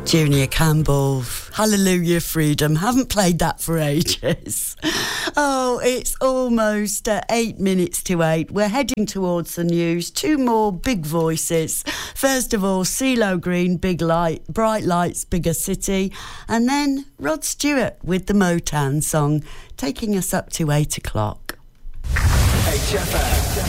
Junior Campbell, Hallelujah Freedom. Haven't played that for ages. Oh, it's almost 8 minutes to 8. We're heading towards the news. 2 more big voices. First of all, CeeLo Green, Big Light, Bright Lights, Bigger City. And then Rod Stewart with the Motown song, taking us up to 8 o'clock. HFM.